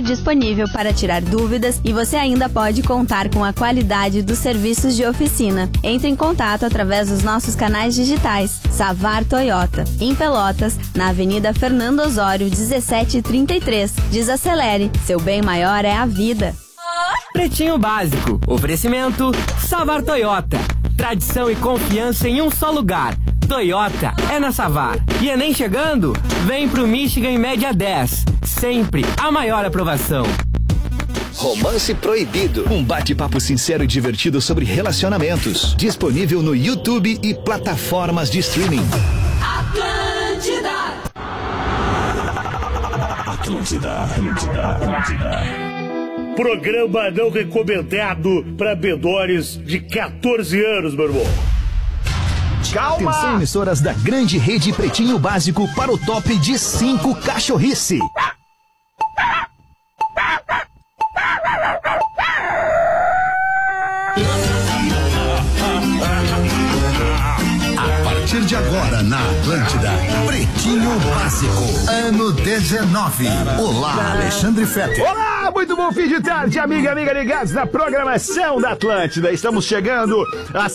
disponível para tirar dúvidas e você ainda pode contar com a qualidade dos serviços de oficina. Entre em contato através dos nossos canais digitais. Savar Toyota, em Pelotas, na Avenida Fernando Osório, 1733. Desacelere, seu bem maior é a vida. Pretinho Básico. Oferecimento Savar Toyota. Tradição e confiança em um só lugar. Toyota é na Savar. E Enem chegando? Vem pro Michigan em média 10. Sempre a maior aprovação. Romance Proibido. Um bate-papo sincero e divertido sobre relacionamentos. Disponível no YouTube e plataformas de streaming. Atlântida. Programa não recomendado para menores de 14 anos, meu irmão. Calma! Atenção, emissoras da grande rede Pretinho Básico para o top de 5 cachorrice. A partir de agora na Atlântida, Pretinho Básico, ano 19. Olá, Alexandre Fetter. Olá, muito bom fim de tarde, amiga ligados na programação da Atlântida. Estamos chegando às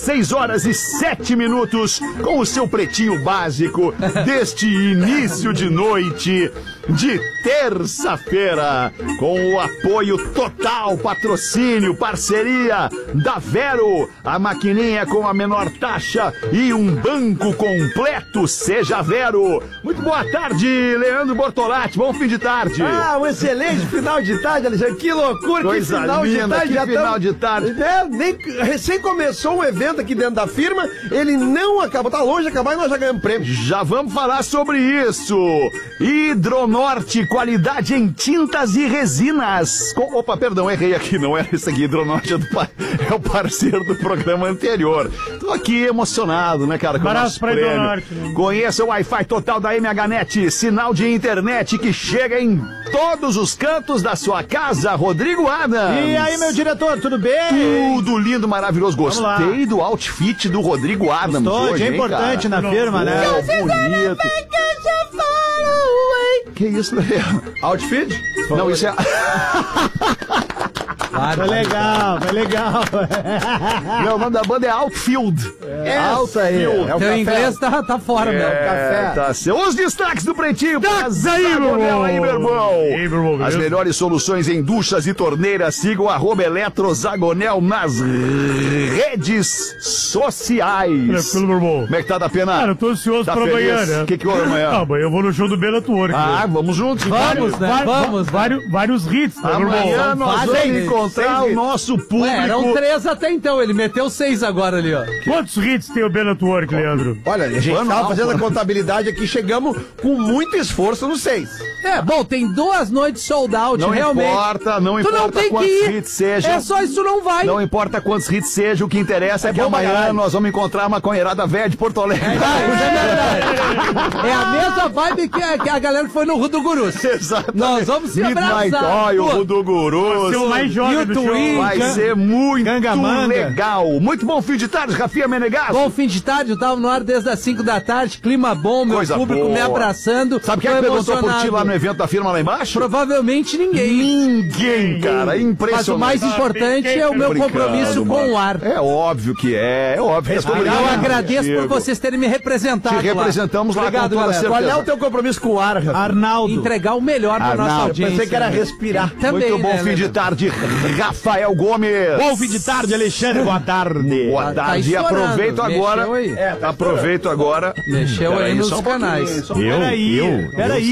6h07 com o seu Pretinho Básico deste início de noite de terça-feira, com o apoio total, patrocínio, parceria da Vero, a maquininha com a menor taxa e um banco completo. Seja Vero. Muito boa tarde, Leandro Bortolatti. Bom fim de tarde. Um excelente final de tarde, Alexandre. Que loucura, coisa que final linda, de tarde. Que final de tarde. Recém começou um evento aqui dentro da firma, ele não acabou, tá longe de acabar e nós já ganhamos prêmio. Já vamos falar sobre isso. Hidronorte, qualidade em tintas e resinas. Opa, perdão, errei aqui, não era isso aqui. Hidronorte é o parceiro do programa anterior. Tô aqui emocionado, né, cara? Com o nosso prêmio. Hidronorte, né? Conheça o Wi-Fi total da MHNet, sinal de internet que chega em todos os cantos da sua casa. Rodrigo Adams. E aí, meu diretor, tudo bem? Tudo lindo, maravilhoso. Gostei do outfit do Rodrigo Adams. Gostou, hoje, é importante cara? Na firma, né? Bonito. Que isso, Leandro? Outfit? Não, isso é... Vai legal. Não, o nome da banda é Outfield. Alta aí. É o teu inglês tá fora, meu. Café. Tá. Os destaques do Pretinho. Aí, meu irmão. As melhores soluções em duchas e torneiras. Sigam @Eletrozagonel nas redes sociais. Tranquilo, meu irmão. Como é que tá, da pena? Cara, eu tô ansioso pra amanhã, né? O que houve amanhã? Amanhã eu vou no show do Bela Network. Vamos juntos. Vamos. Vários hits, né, meu irmão? Amanhã nós vamos encontrar o nosso público. Eram 3 até então, ele meteu 6 agora ali, ó. Quantos hits tem o Bela Network, Leandro? Olha, a gente tava fazendo a contabilidade aqui, chegamos com muito esforço no 6. Bom, tem 2 noites sold out, não realmente. Não importa quantos hits sejam. É só isso, não vai. Não importa quantos hits sejam, o que interessa é que amanhã nós vamos encontrar uma maconheirada velha de Porto Alegre. É a mesma vibe que a galera que foi no Rudo Gurus. Exatamente. Nós vamos se Midnight Oil, o Rudo Gurus. O mais jovem do show. Vai ser muito legal. Muito bom fim de tarde, Rafinha Menegasso. Bom fim de tarde, eu tava no ar desde as 5 da tarde, clima bom, meu Coisa público boa. me abraçando. Sabe quem perguntou por ti lá no evento da firma lá embaixo? Provavelmente ninguém, cara, impressionante. Mas o mais importante é o meu compromisso com o ar. É óbvio que é óbvio que eu agradeço por vocês terem me representado. Te representamos lá. Obrigado, com toda certeza. Qual é o teu compromisso com o ar, Arnaldo? Entregar o melhor pra nossa audiência. Pensei que era respirar. Também, muito bom fim de tarde, Rafael Gomes. Bom fim de tarde, Alexandre. Boa tarde. Boa tarde. E aproveito agora. Aproveito agora. Mexeu aí nos canais. Peraí.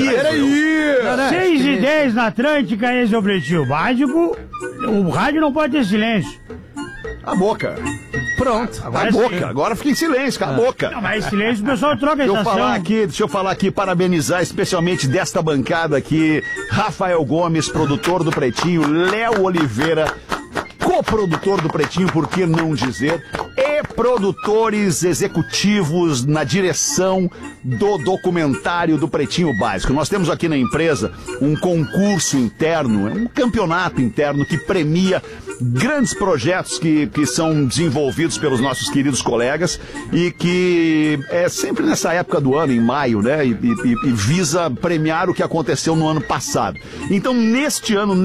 6h10 na Atlântica, esse é o Pretinho Básico. O rádio não pode ter silêncio. A boca. Pronto. Agora boca. Agora fica em silêncio, cala a boca. Não, mas silêncio o pessoal troca a estação. Deixa eu falar aqui, parabenizar especialmente desta bancada aqui, Rafael Gomes, produtor do Pretinho, Léo Oliveira, coprodutor do Pretinho, por que não dizer, e produtores executivos na direção do documentário do Pretinho Básico. Nós temos aqui na empresa um concurso interno, um campeonato interno que premia grandes projetos que são desenvolvidos pelos nossos queridos colegas e que é sempre nessa época do ano, em maio, né? E visa premiar o que aconteceu no ano passado. Então, neste ano,